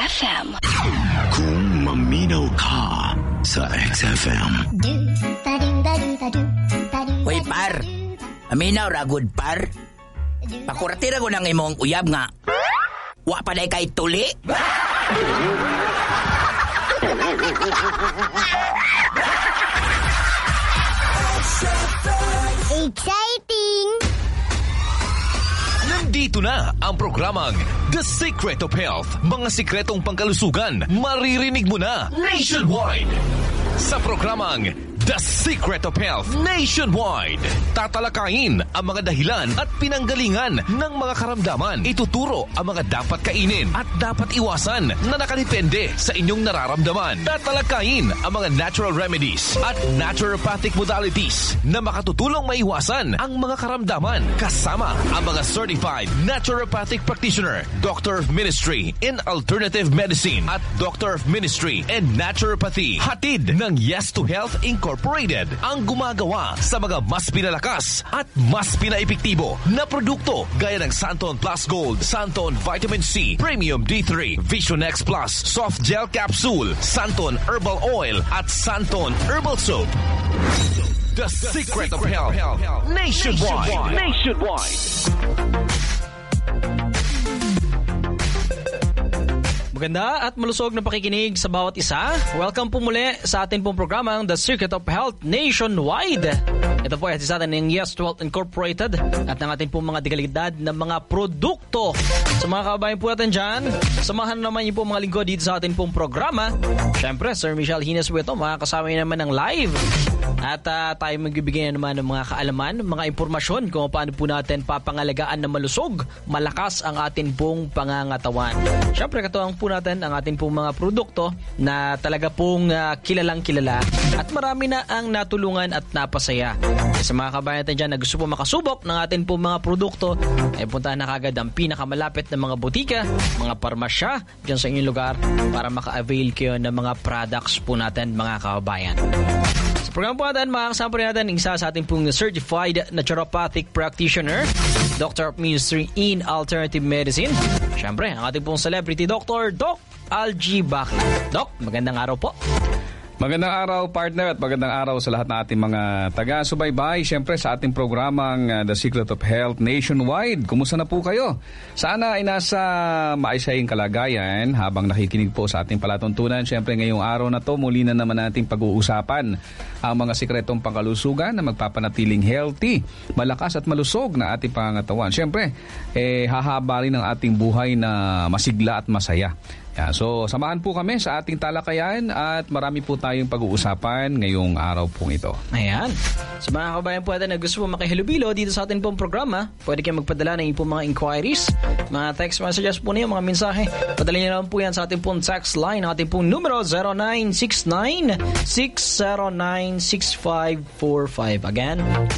XFM. Kung maminaw ka sa XFM. Hoy par, aminaw ra good par. Pakuratira ko ng imong uyab nga. Wa pa day kay tuli. Exciting! Nandito na ang programang The Secret of Health. Mga sikretong pangkalusugan, maririnig mo na nationwide. Sa programang The Secret of Health Nationwide, tatalakayin ang mga dahilan at pinanggalingan ng mga karamdaman. Ituturo ang mga dapat kainin at dapat iwasan na nakadepende sa inyong nararamdaman. Tatalakayin ang mga natural remedies at naturopathic modalities na makatutulong maiwasan ang mga karamdaman. Kasama ang mga certified naturopathic practitioner, Doctor of Ministry in Alternative Medicine at Doctor of Ministry in Naturopathy. Hatid ng Yes to Health Incorporated ang gumagawa sa mga mas pinalakas at mas pinaepektibo na produkto gaya ng Santon Plus Gold, Santon Vitamin C, Premium D3, Vision X Plus, Soft Gel Capsule, Santon Herbal Oil at Santon Herbal Soap. The Secret of Health Nationwide. Maganda at malusog na pakikinig sa bawat isa. Welcome po muli sa atin pong programang The Secret of Health Nationwide. Ito po ay sa atin ng Yes to Health Incorporated at ng atin pong mga dekalidad ng mga produkto. Sa mga kababayan po natin dyan, samahan naman niyo po mga lingkod dito sa atin pong programa. Siyempre, Sir Michelle Hines po ito, makakasama niyo naman ng live. At tayo magbibigay naman ng mga kaalaman, mga impormasyon kung paano po natin papangalagaan na malusog, malakas ang atin pong pangangatawan. Siyempre, katuwang po natin ang atin pong mga produkto na talaga pong kilalang kilala at marami na ang natulungan at napasaya. Sa mga kabayan natin dyan na gusto po makasubok ng atin pong mga produkto, ay puntahan na kagad ang pinakamalapit na mga butika, mga parmasya dyan sa inyong lugar para maka-avail kayo ng mga products po natin mga kababayan. Sa program po natin, makakasama po natin isa sa ating pong certified naturopathic practitioner, Doctor of Ministry in Alternative Medicine. Siyempre, ang ating pong celebrity doctor, Doc Algie Bacli. Doc, magandang araw po. Magandang araw, partner, at magandang araw sa lahat ng ating mga taga-subaybay. Siyempre, sa ating programang The Secret of Health Nationwide. Kumusta na po kayo? Sana ay nasa maayosayang kalagayan habang nakikinig po sa ating palatuntunan. Siyempre, ngayong araw na to, muli na naman nating pag-uusapan ang mga sikretong pangkalusugan na magpapanatiling healthy, malakas at malusog na ating pangangatawan. Siyempre, hahaba rin ang ating buhay na masigla at masaya. Yeah, so, samahan po kami sa ating talakayan at marami po tayong pag-uusapan ngayong araw pong ito. Ayan. Sa mga kabayan po natin na gusto po makihilubilo dito sa ating pong programa, pwede kayo magpadala ng ipong mga inquiries, mga text messages po niyo, mga mensahe. Padala niyo naman po yan sa ating pong text line, ating pong numero 0969-609-6545. Again,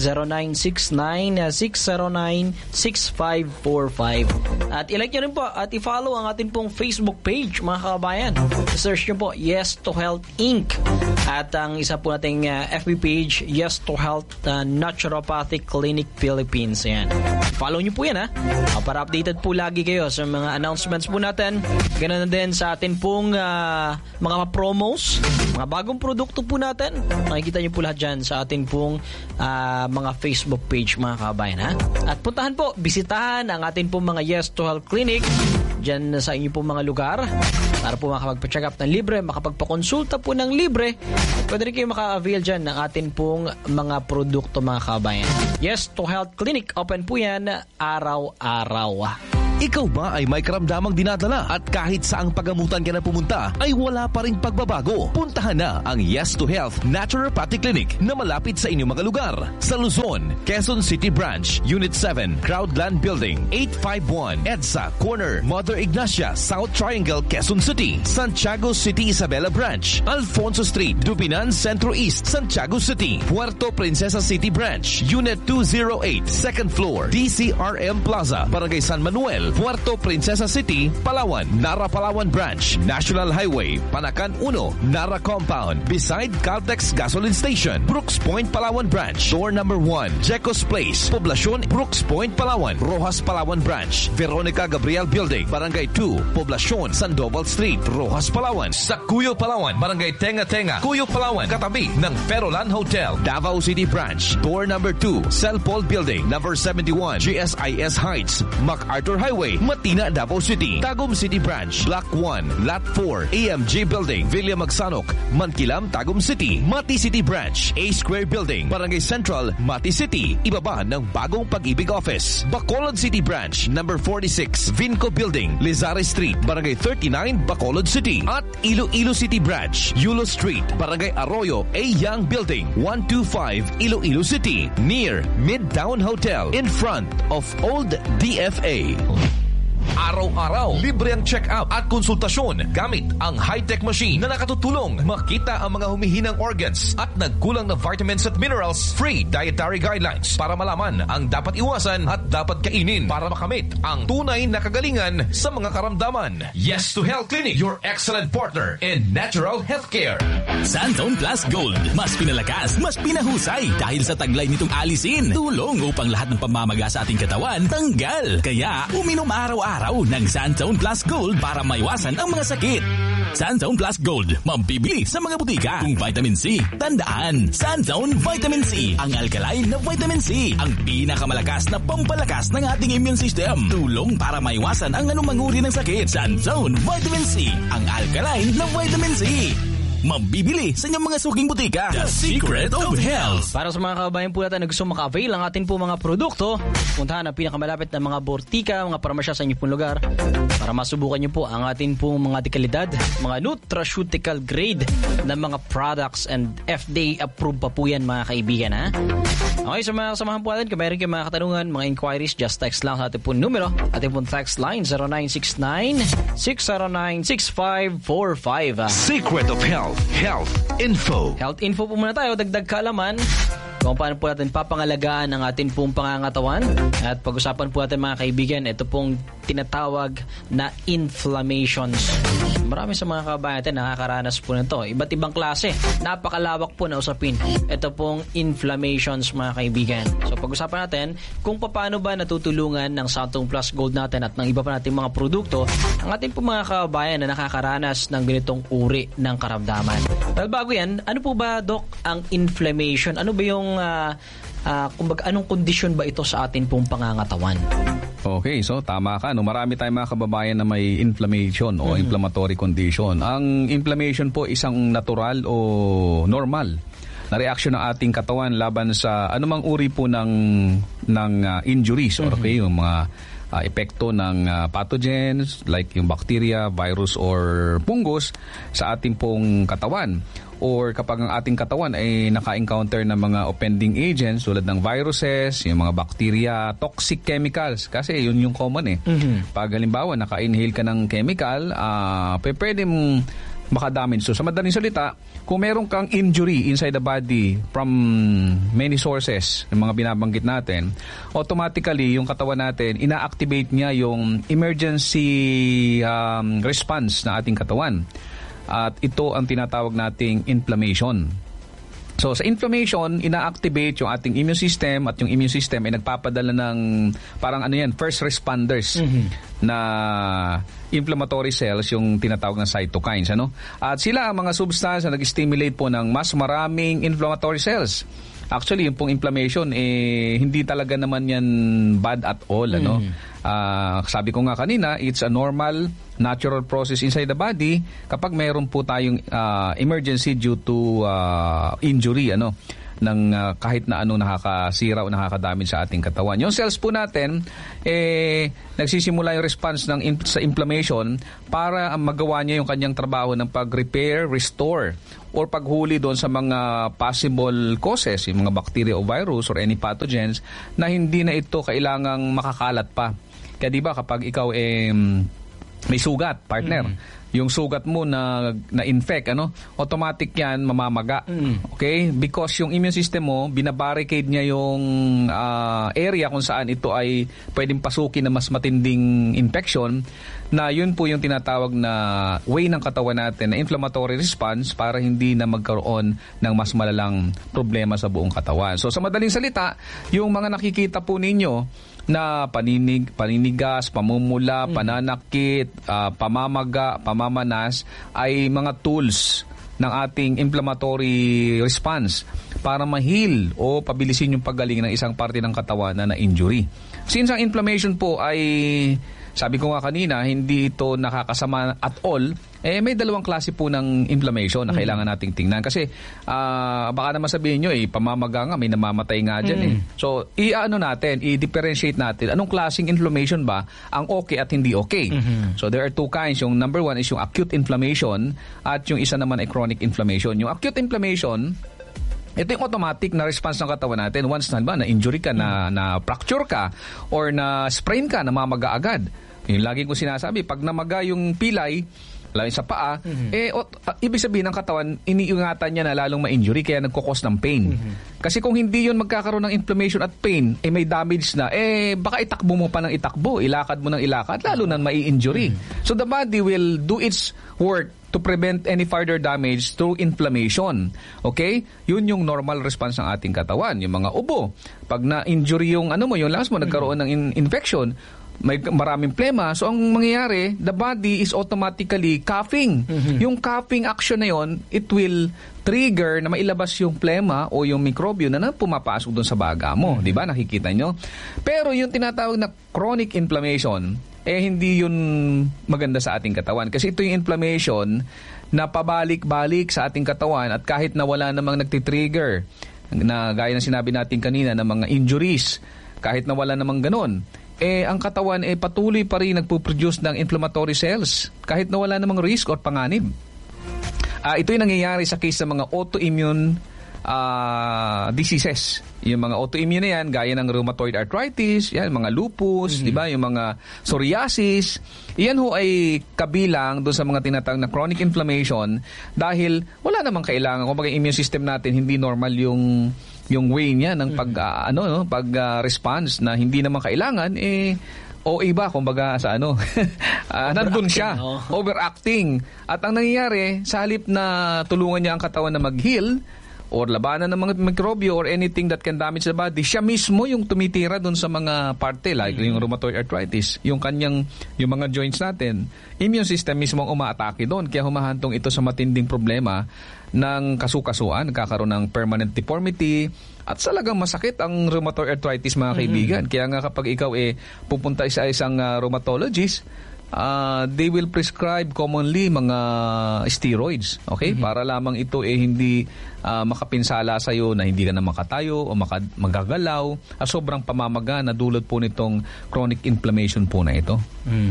0969-609-6545. At ilike nyo rin po at i-follow ang ating pong Facebook page, mga kabayan. Search nyo po Yes to Health Inc. At ang isa po nating FB page, Yes to Health Naturopathic Clinic Philippines. Ayan. Follow nyo po yan, ha? Para updated po lagi kayo sa mga announcements po natin. Ganun na din sa atin pong mga promos, mga bagong produkto po natin. Makikita nyo po lahat dyan sa atin pong mga Facebook page, mga kabayan, ha? At puntahan po, bisitahan ang atin pong mga Yes to Health Clinic dyan sa inyo pong mga lugar para po makapagpa-check up ng libre, makapagpa-konsulta po ng libre. Pwede rin kayo maka-avail dyan ng atin pong mga produkto, mga kabayan. Yes to Health Clinic, open po yan araw-araw. Ikaw ba ay may karamdamang dinadala at kahit saang pagamutan ka na pumunta ay wala pa rin pagbabago? Puntahan na ang Yes to Health Naturopathic Clinic na malapit sa inyong mga lugar. Sa Luzon, Quezon City Branch, Unit 7, Crowdland Building, 851, EDSA, Corner, Mother Ignacia, South Triangle, Quezon City. Santiago City Isabela Branch, Alfonso Street, Dubinan Centro East, Santiago City. Puerto Princesa City Branch, Unit 208, 2nd floor, DCRM Plaza, Barangay San Manuel, Puerto Princesa City, Palawan, Nara Palawan Branch, National Highway, Panacan 1, Nara Compound, beside Caltex Gasoline Station, Brooks Point, Palawan Branch, door number 1, Jecos Place, Poblacion, Brooks Point, Palawan, Rojas Palawan Branch, Veronica Gabriel Building, Barangay 2, Poblacion, Sandoval Street, Rojas Palawan, sa Cuyo Palawan, Barangay Tenga Tenga, Cuyo Palawan, katabi ng Ferolan Hotel, Davao City Branch, door number 2, Celpol Building, number 71, GSIS Heights, MacArthur Highway, Matina, Davao City, Tagum City Branch, Block 1, Lot 4, AMG Building, Villa Magsanok, Mankilam, Tagum City, Mati City Branch, A Square Building, Barangay Central, Mati City, ibaba ng bagong Pag-ibig Office, Bacolod City Branch, number 46, Vinco Building, Lizares Street, Barangay 39, Bacolod City, at Iloilo City Branch, Yulo Street, Barangay Arroyo, A Young Building, 125, Iloilo City, near Midtown Hotel, in front of Old DFA. Araw-araw, libre ang check-up at konsultasyon gamit ang high-tech machine na nakatutulong makita ang mga humihinang organs at nagkulang na vitamins at minerals. Free dietary guidelines para malaman ang dapat iwasan at dapat kainin para makamit ang tunay na kagalingan sa mga karamdaman. Yes to Health Clinic, your excellent partner in natural healthcare. Santone Plus Gold. Mas pinalakas, mas pinahusay dahil sa taglay nitong alisin. Tulong upang lahat ng pamamaga sa ating katawan tanggal. Kaya uminom araw-araw ng Santone Plus Gold para maiwasan ang mga sakit. Santone Plus Gold, mabibili sa mga butika. Kung vitamin C, tandaan, Santone Vitamin C, ang alkaline na vitamin C, ang pinakamalakas na pampalakas ng ating immune system. Tulong para maiwasan ang anumang uri ng sakit. Santone Vitamin C, ang alkaline na vitamin C. Mabibili sa inyong mga suking butika. The Secret of Health. Para sa mga kababayan po natin na gusto maka-avail ang atin po mga produkto, puntahan ang pinakamalapit na mga bortika, mga parmasya sa inyong pong lugar para masubukan nyo po ang atin pong mga dekalidad, mga nutraceutical grade na mga products, and FDA approved pa po yan mga kaibigan, ha? Okay, sa mga kasamahan po natin, kung meron kayong mga katanungan, mga inquiries, just text lang sa ating pong numero. Ating pong text line 0969-609-6545. Secret of Health. Health Info. Health info po muna tayo, dagdag kaalaman kung paano po natin papangalagaan ang ating pong pangangatawan. At pag-usapan po natin mga kaibigan, ito pong tinatawag na inflammations. Marami sa mga kababayan natin nakakaranas po nito. Iba't ibang klase. Napakalawak po na usapin. Ito pong inflammations mga kaibigan. So pag-usapan natin kung paano ba natutulungan ng Santone Plus Gold natin at ng iba pa nating mga produkto ang ating pong mga kababayan na nakakaranas ng ganitong uri ng karamdaman. Well, bago yan, ano po ba, Doc, ang inflammation? Ano ba yung kumbaga, anong kondisyon ba ito sa atin pong pangangatawan? Okay, so tama ka. No? Marami tayong mga kababayan na may inflammation o inflammatory condition. Ang inflammation po isang natural o normal na reaksyon ng ating katawan laban sa anumang uri po ng injuries or okay, yung mga epekto ng pathogens like yung bacteria, virus or fungus sa ating pong katawan. Or kapag ang ating katawan ay naka-encounter ng mga offending agents tulad ng viruses, yung mga bacteria, toxic chemicals. Kasi yun yung common eh. Pag halimbawa, naka-inhale ka ng chemical, pwede mong makadamage. So sa madaling salita, kung meron kang injury inside the body from many sources, yung mga binabanggit natin, automatically yung katawan natin, ina-activate niya yung emergency response na ating katawan. At ito ang tinatawag nating inflammation. So sa inflammation, ina-activate yung ating immune system at yung immune system ay nagpapadala ng parang first responders na inflammatory cells, yung tinatawag na cytokines. At sila ang mga substance na nag-stimulate po ng mas maraming inflammatory cells. Actually, yung pong inflammation, hindi talaga naman yan bad at all. Sabi ko nga kanina, it's a normal, natural process inside the body kapag mayroon po tayong emergency due to injury, ng kahit na anong nakakasira o nakakadamage sa ating katawan. Yung cells po natin, nagsisimula yung response sa inflammation para magawa niya yung kanyang trabaho ng pag-repair, restore, or paghuli doon sa mga possible causes, yung mga bacteria o virus or any pathogens na hindi na ito kailangang makakalat pa. Kaya diba kapag ikaw may sugat, partner. Yung sugat mo na-infect, automatic yan, mamamaga. Okay? Because yung immune system mo, binabarricade niya yung area kung saan ito ay pwedeng pasukin na mas matinding infection, na yun po yung tinatawag na way ng katawan natin na inflammatory response para hindi na magkaroon ng mas malalang problema sa buong katawan. So sa madaling salita, yung mga nakikita po ninyo na paninigas, pamumula, pananakit, pamamaga, pamamanas ay mga tools ng ating inflammatory response para ma-heal o pabilisin yung paggaling ng isang parte ng katawan na na-injury. Since ang inflammation po ay, sabi ko nga kanina, hindi ito nakakasama at all, may dalawang klase po ng inflammation na kailangan nating tingnan. Kasi baka naman sabihin nyo, pamamaga nga, may namamatay nga dyan. So, i-differentiate natin, anong klaseng inflammation ba ang okay at hindi okay. So, there are two kinds. Yung number one is yung acute inflammation at yung isa naman ay chronic inflammation. Yung acute inflammation, ito yung automatic na response ng katawan natin. Once na-injury ka, na-fracture ka, or na-sprain ka, namamaga agad. Yung lagi ko sinasabi, pag namaga yung pilay, lalo sa paa, ibig sabihin ng katawan, iniingatan niya na lalong ma-injury, kaya nagkukos ng pain. Kasi kung hindi yun magkakaroon ng inflammation at pain, may damage na, baka itakbo mo pa ng itakbo, ilakad mo ng ilakad, lalo na mai-injury. So the body will do its work to prevent any further damage through inflammation. Okay? Yun yung normal response ng ating katawan. Yung mga ubo, pag na-injury yung yung lungs mo, nagkaroon ng infection, may maraming plema. So, ang mangyayari, the body is automatically coughing. Yung coughing action na yon, it will trigger na mailabas yung plema o yung mikrobyo na pumapasok doon sa baga mo. Di ba? Nakikita nyo? Pero yung tinatawag na chronic inflammation, hindi yun maganda sa ating katawan. Kasi ito yung inflammation na pabalik-balik sa ating katawan at kahit na wala namang nagtitrigger, na gaya ng sinabi natin kanina ng mga injuries, kahit na wala namang ganun, ang katawan patuloy pa rin nagpo-produce ng inflammatory cells kahit na wala namang risk or panganib. Ito yung nangyayari sa case ng mga autoimmune diseases. Yung mga autoimmune na yan, gaya ng rheumatoid arthritis, yan, mga lupus, di ba? Yung mga psoriasis, yan ho ay kabilang doon sa mga tinatawag na chronic inflammation dahil wala namang kailangan. Kung immune system natin, hindi normal yung way niya ng pag-response na hindi naman kailangan, o iba, kumbaga sa nandun siya, overacting. At ang nangyayari, sa halip na tulungan niya ang katawan na mag-heal, or labanan ng mga mikrobyo or anything that can damage the body, siya mismo yung tumitira dun sa mga parte, like yung rheumatoid arthritis, yung mga joints natin, immune system mismo ang umaatake doon, kaya humahantong ito sa matinding problema ng kasukasuan, nagkakaroon ng permanent deformity, at talagang masakit ang rheumatoid arthritis, mga kaibigan. Kaya nga kapag ikaw pupunta sa isang rheumatologist, they will prescribe commonly mga steroids, okay? Para lamang ito hindi makapinsala sa iyo na hindi ka na makatayo o magagalaw, sobrang pamamaga na dulot po nitong chronic inflammation po na ito.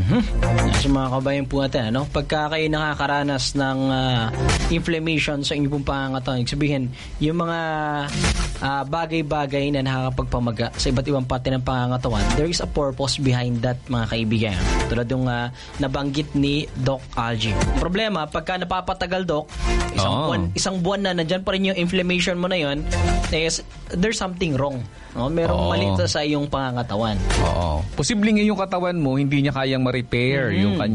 So mga kabayan po natin, pagka kayo nakakaranas ng inflammation sa inyong pong pangangatawan, sabihin, yung mga bagay-bagay na nakakapagpamaga sa iba't ibang parte ng pangangatawan, there is a purpose behind that, mga kaibigan. Tulad yung nabanggit ni Doc Algie. Problema, pagka napapatagal, Doc, isang buwan na nandyan pa rin yung inflammation mo na yun, there's something wrong. Merong mali sa iyong pangangatawan. Posibleng yung katawan mo hindi niya kayang ma-repair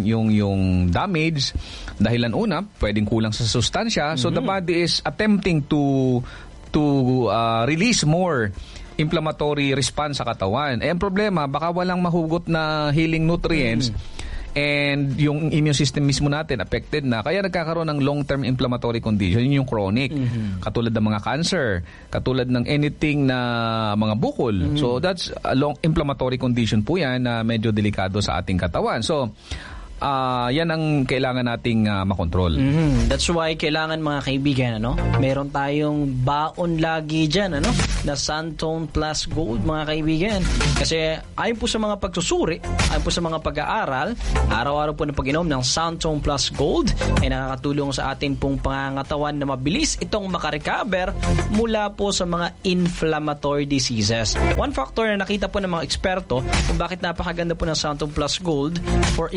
yung damage. Dahilan una, pwedeng kulang sa sustansya. So the body is attempting to release more inflammatory response sa katawan. Ang problema, baka walang mahugot na healing nutrients and yung immune system mismo natin affected na. Kaya nagkakaroon ng long-term inflammatory condition. Yun yung chronic. Katulad ng mga cancer, katulad ng anything na mga bukol. So that's a long inflammatory condition po yan na medyo delikado sa ating katawan. So yan ang kailangan nating makontrol. That's why kailangan, mga kaibigan, meron tayong baon lagi dyan, na Santone Plus Gold, mga kaibigan. Kasi ayon po sa mga pagsusuri, ayon po sa mga pag-aaral, araw-araw po na pag-inom ng Santone Plus Gold ay nakakatulong sa atin pong pangangatawan na mabilis itong makarecover mula po sa mga inflammatory diseases. One factor na nakita po ng mga eksperto kung bakit napakaganda po ng Santone Plus Gold for inflammation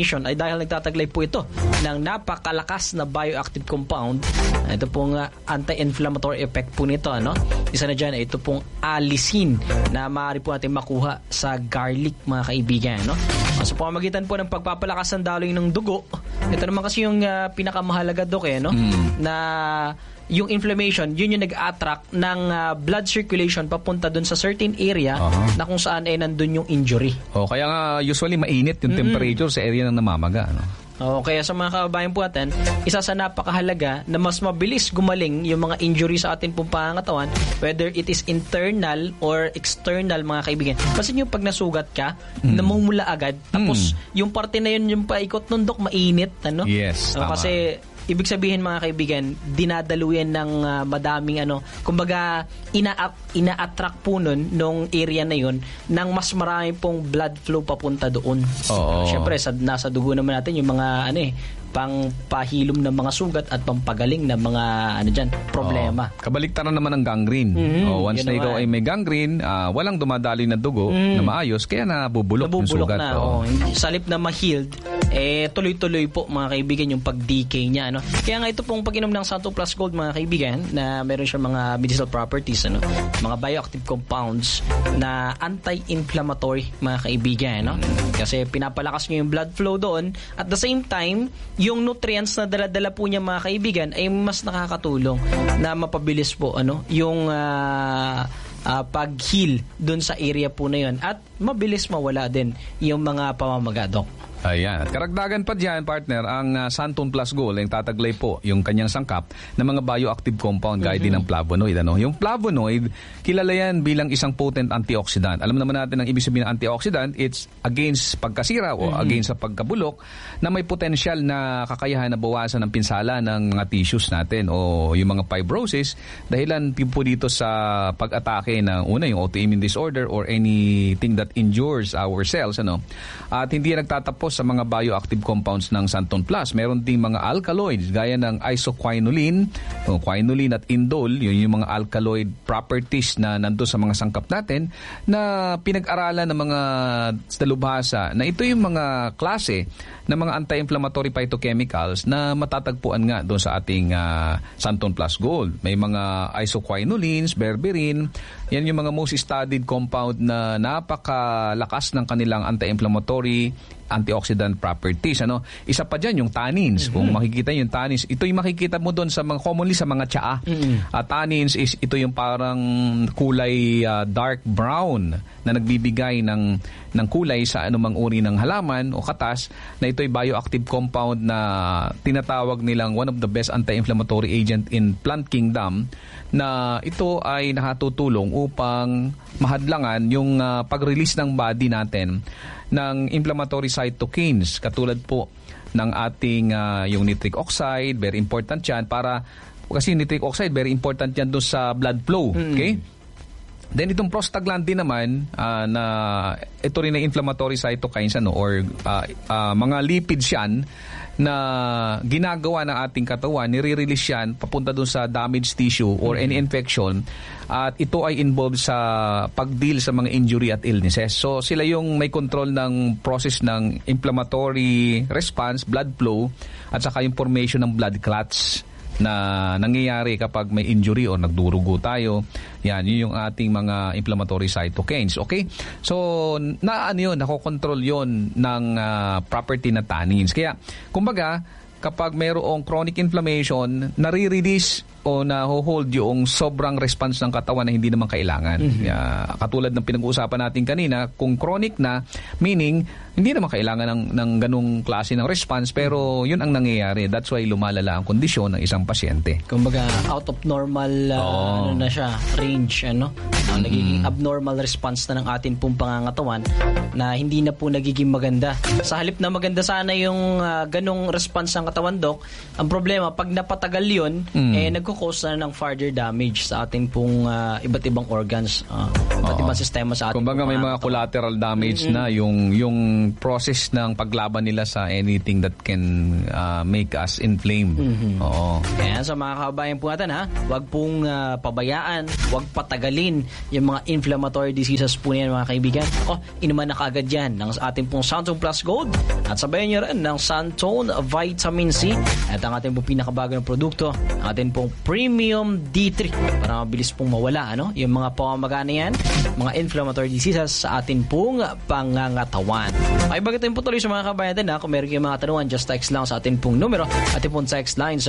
inflammation ay dahil nagtataglay po ito ng napakalakas na bioactive compound. Ito pong anti-inflammatory effect po nito. Isa na dyan, ito pong allicin na maaari po natin makuha sa garlic, mga kaibigan. Sa pamamagitan po ng pagpapalakas ng daloy ng dugo, ito naman kasi yung pinakamahalaga, Dok, na yung inflammation, yun yung nag-attract ng blood circulation papunta dun sa certain area na kung saan nandun yung injury. Kaya nga usually mainit yung temperature sa area ng namamaga. Kaya sa mga kababayan po natin, isa sa napakahalaga na mas mabilis gumaling yung mga injury sa ating pong pangangatawan, whether it is internal or external, mga kaibigan. Kasi yung pag nasugat ka, namumula agad, tapos yung parte na yun, yung paikot ng Dok, mainit. Yes, tama. Kasi ibig sabihin, mga kaibigan, dinadaluyan ng madaming kumbaga ina-attract po nun nung area na yun ng mas marami pong blood flow papunta doon. Siyempre, nasa dugo naman natin yung mga pang pahilom ng mga sugat at pampagaling ng mga problema. Kabaliktaran naman ng gangrene. Once na ikaw ay may gangrene, walang dumadaloy na dugo na maayos, kaya nabubulok yung sugat. Salip na ma-healed, tuloy-tuloy po, mga kaibigan, yung pag-decay niya. Kaya nga ito pong pag-inom ng Santo Plus Gold, mga kaibigan, na meron siya mga medicinal properties, mga bioactive compounds na anti-inflammatory, mga kaibigan. Kasi pinapalakas niyo yung blood flow doon. At the same time, yung nutrients na dala-dala po niya, mga kaibigan, ay mas nakakatulong na mapabilis po yung pag-heal dun sa area po na yun. At mabilis mawala din yung mga pamamaga, Dok. Ayan. At karagdagan pa dyan, partner, ang Santon Plus Gold, yung tataglay po yung kanyang sangkap ng mga bioactive compound gaya din ng flavonoid. Yung flavonoid, kilala yan bilang isang potent antioxidant. Alam naman natin ang ibig sabihin ng antioxidant, it's against pagkasira o against sa pagkabulok na may potensyal na kakayahan na bawasan ng pinsala ng mga tissues natin o yung mga fibrosis, dahilan po dito sa pag-atake ng yung autoimmune disorder or anything that injures our cells. At hindi nagtatapos sa mga bioactive compounds ng Santon Plus. Meron ding mga alkaloids gaya ng isoquinoline, quinoline at indole, yun yung mga alkaloid properties na nandun sa mga sangkap natin na pinag-aralan ng mga dalubhasa na ito yung mga klase ng mga anti-inflammatory phytochemicals na matatagpuan nga doon sa ating Santon Plus Gold. May mga isoquinolines, berberine, yan yung mga most studied compound na napakalakas ng kanilang anti-inflammatory antioxidant properties. Isa pa dyan yung tannins. Kung makikita yung tannins, ito yung makikita mo doon sa mga commonly sa mga tsaa. Tannins is ito yung parang kulay dark brown na nagbibigay ng kulay sa anumang uri ng halaman o katas, na ito ay bioactive compound na tinatawag nilang one of the best anti-inflammatory agent in plant kingdom, na ito ay nakatutulong upang mahadlangan yung pag-release ng body natin ng inflammatory cytokines, katulad po ng ating yung nitric oxide, very important yan kasi nitric oxide very important yan doon sa blood flow. Okay? Then itong prostaglandin naman na ito rin na inflammatory cytokines or mga lipids yan na ginagawa ng ating katawan, nire-release yan papunta dun sa damaged tissue or any infection, at ito ay involved sa pag-deal sa mga injury at illnesses. So sila yung may control ng process ng inflammatory response, blood flow, at saka yung formation ng blood clots na nangyayari kapag may injury o nagdurugo tayo. Yan, yun yung ating mga inflammatory cytokines. Okay? So, nakokontrol yun ng property na tannins. Kaya, kumbaga, kapag mayroong chronic inflammation, nare-release o na-hold yung sobrang response ng katawan na hindi naman kailangan. Katulad ng pinag-uusapan natin kanina, kung chronic na, meaning, hindi naman kailangan ng ganung klase ng response, pero yun ang nangyayari. That's why lumalala ang kondisyon ng isang pasyente. Kumbaga, out of normal na siya, range, nagiging abnormal response na ng atin pong pangangatawan na hindi na po nagiging maganda. Sa halip na maganda sana yung ganung response ng katawan, Doc. Ang problema, pag napatagal yun, nagkukause na ng further damage sa ating pong iba't ibang organs, iba't ibang sistema sa ating. Kumbaga may mga collateral damage na yung process ng paglaban nila sa anything that can make us inflame. Oo. Kaya sa mga kababayan po natin, huwag pong pabayaan, huwag patagalin yung mga inflammatory diseases po niyan, mga kaibigan. Inuman na kaagad yan ng ating pong Santone Plus Gold at sabayan nyo rin ng Santone Vitamin C at ang ating pong pinakabagong produkto, ang ating pong Premium D3 para mabilis pong mawala yung mga pamamagana yan, mga inflammatory diseases sa ating pong pangangatawan. Ay bagay tayong tuloy sa mga kabayan natin, kung meron kayong mga tanungan, just text lang sa ating pong numero, ating pong text line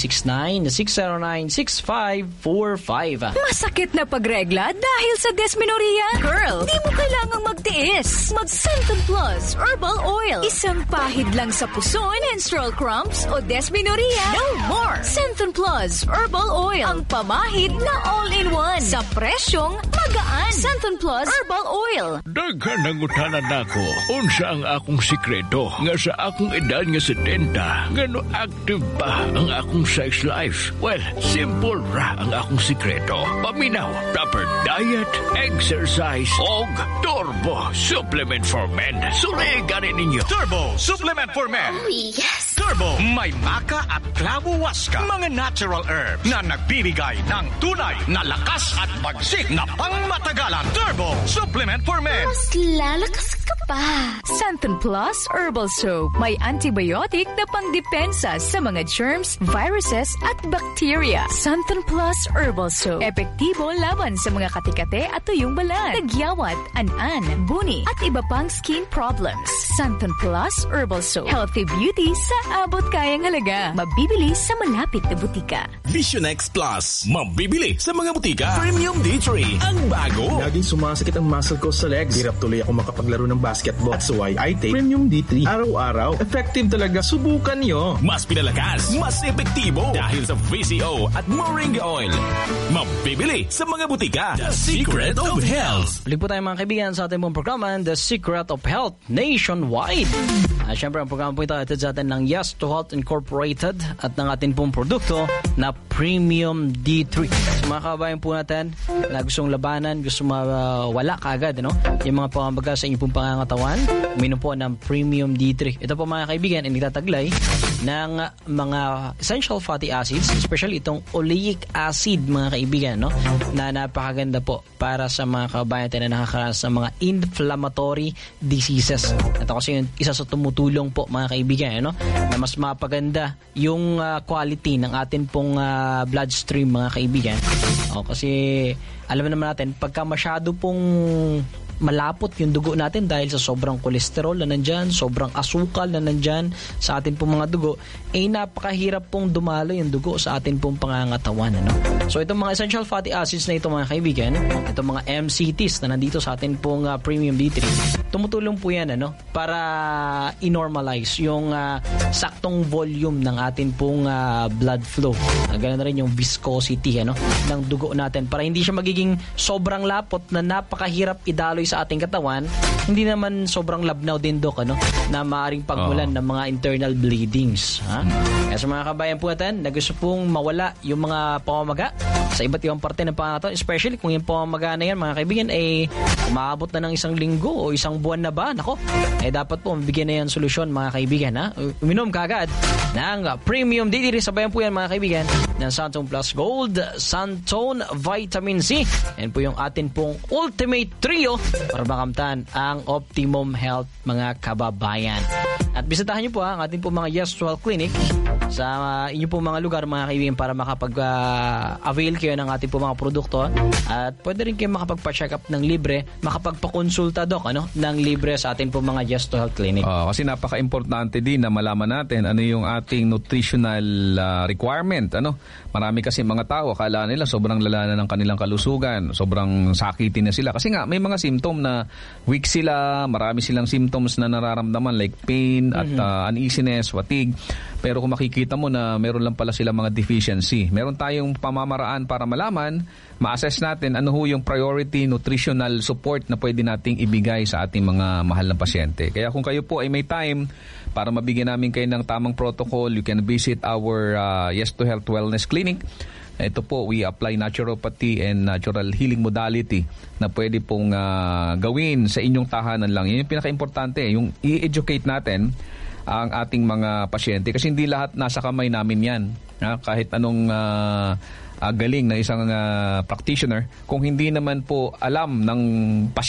0969-609-6545. Masakit na pagregla dahil sa dysmenorrhea? Girl, di mo kailangang magtiis. Mag Santone Plus Herbal Oil. Isang pahid lang sa puso, menstrual cramps o dysmenorrhea. No more! Santone Plus Herbal Oil. Ang pamahid na all-in-one. Sa presyong magaan. Santone Plus Herbal Oil. Daghan nangutanan nako. Unsa ang akong sikreto nga sa akong edad nga 70, ngano active pa ang akong sex life? Well, simple ra ang akong sikreto. Paminaw, proper diet, exercise, og Turbo Supplement for Men. Suliganin ninyo. Turbo Supplement for Men. Oh, yes! Turbo, may maka at clavo waska. Mga natural herbs na nagbibigay ng tunay na lakas at bagsik na pangmatagalan. Turbo Supplement for Men. Mas lalakas ka pa. Santone Plus Herbal Soap. May antibiotic na pangdepensa sa mga germs, viruses at bacteria. Santone Plus Herbal Soap. Epektibo laban sa mga katikate at tuyong balat, tagyawat, an-an, buni at iba pang skin problems. Santone Plus Herbal Soap. Healthy beauty sa abot kayang halaga. Mabibili sa malapit na butika. Vision X Plus. Mabibili sa mga butika. Premium D3. Ang bago. Laging sumasakit ang muscle ko sa legs. Hirap tuloy ako makapaglaro ng basketball. That's why I take Premium D3. Araw-araw. Effective talaga. Subukan nyo. Mas pinalakas. Mas epektibo. Dahil sa VCO at Moringa Oil. Mabibili sa mga butika. The Secret of Health. Balik po tayo mga kaibigan sa ating pong programa, The Secret of Health Nationwide. Siyempre, ang programa po ito ay sa atin ng Yes to Health Incorporated at ng ating pong produkto na Premium D3. So mga kababayan po natin na gustong labanan, gusto mawala kaagad, yung mga pamamaga sa inyong pong pangangatawan, uminom po ng Premium D3. Ito po mga kaibigan, ay nagtataglay ng mga essential fatty acids, especially itong oleic acid mga kaibigan, na napakaganda po para sa mga kababayan natin na nakakaranas ng mga inflammatory diseases. Ito kasi yung isa sa tumutulong po mga kaibigan, na mas mapaganda yung quality ng atin pong bloodstream mga kaibigan. Kasi alam naman natin, pagka masyado pong malapot yung dugo natin dahil sa sobrang kolesterol na nandyan, sobrang asukal na nandyan sa atin pong mga dugo, napakahirap pong dumalo yung dugo sa atin pong pangangatawan. So itong mga essential fatty acids na ito mga kaibigan, itong mga MCTs na nandito sa atin pong Premium D3, tumutulong po yan para i-normalize yung saktong volume ng atin pong blood flow. Ganun na rin yung viscosity ng dugo natin para hindi siya magiging sobrang lapot na napakahirap idaloy sa ating katawan, hindi naman sobrang labnaw din, Dok, na maaaring pagmulan ng mga internal bleedings. Kaya sa mga kabayan po natin na gusto pong mawala yung mga pamamaga sa iba't ibang parte ng pangangatawan, especially kung yung pamamaga na yan, mga kaibigan, umaabot na ng 1 linggo o 1 buwan na ba, dapat po mabigyan na yan solusyon, mga kaibigan. Uminom kaagad ng Premium D3. Sabayan po yan, mga kaibigan, ng Santone Plus Gold, Santone Vitamin C. Yan po yung atin pong Ultimate Trio para makamtan ang optimum health, mga kababayan. At bisitahin niyo po ang ating po mga Yes to Health Clinic sa inyo po mga lugar, mga kaibigan, para makapag-avail kayo ng ating po mga produkto. At pwede rin kayo makapagpa-check up ng libre, makapagpa-konsulta, Dok, ng libre sa ating po mga Yes to Health Clinic. Kasi napaka-importante din na malaman natin ano yung ating nutritional requirement. Marami kasi mga tao, akala nila sobrang lala na ng kanilang kalusugan, sobrang sakitin na sila. Kasi nga, may mga symptom na weak sila, marami silang symptoms na nararamdaman like pain, pain at uneasiness, fatigue. Pero kung makikita mo na meron lang pala sila mga deficiency, meron tayong pamamaraan para malaman, ma-assess natin ano ho yung priority nutritional support na pwede nating ibigay sa ating mga mahal na pasyente. Kaya kung kayo po ay may time para mabigyan namin kayo ng tamang protocol, you can visit our Yes to Health Wellness Clinic. Ito po, we apply naturopathy and natural healing modality na pwede pong gawin sa inyong tahanan lang. Yun yung pinaka-importante, yung i-educate natin ang ating mga pasyente. Kasi hindi lahat nasa kamay namin yan. Kahit anong galing ng isang practitioner, kung hindi naman po alam ng pasyente,